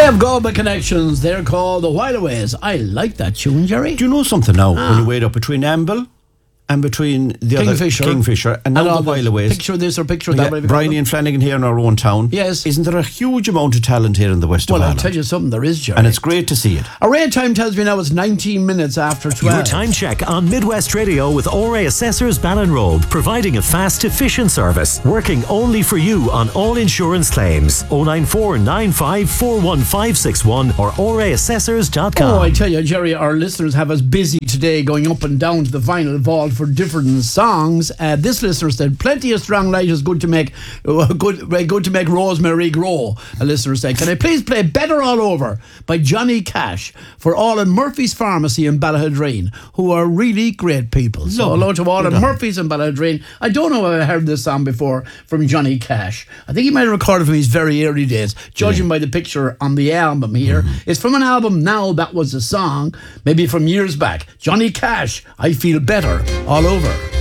have Galway connections. They're called the Whileaways. I like that tune, Jerry. Do you know something now? When you wait up between Amble and between the Kingfisher and now the Whileaways. Picture this or picture that. Bryony and Flanagan here in our own town. Yes. Isn't there a huge amount of talent here in the west of Ireland? Well, I'll tell you something, there is, Jerry. And it's great to see it. Our rain time tells me now it's 19 minutes after 12. Your time check on Midwest Radio with ORA Assessors Ballinrobe, providing a fast, efficient service, working only for you on all insurance claims. 094 95 41561 or oraassessors.com. Oh, I tell you, Jerry, our listeners have us busy today going up and down to the vinyl vault for different songs. This listener said, "Plenty of strong light is good to make rosemary grow." A listener said, "Can I please play Better All Over by Johnny Cash for all in Murphy's Pharmacy in Ballahadreen, who are really great people." So hello to all in Murphy's in Ballahadreen. I don't know if I heard this song before from Johnny Cash. I think he might have recorded from his very early days, judging by the picture on the album here. It's from an album now that was a song, maybe from years back. Johnny Cash, I Feel Better All Over.